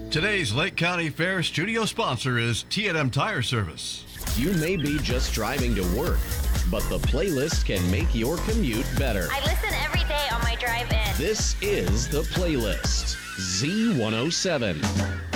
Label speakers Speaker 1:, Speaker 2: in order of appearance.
Speaker 1: Today's Lake County Fair studio sponsor is T&M Tire Service.
Speaker 2: You may be just driving to work, but the playlist can make your commute better.
Speaker 3: I listen every day on my drive in.
Speaker 2: This is the playlist. Z107.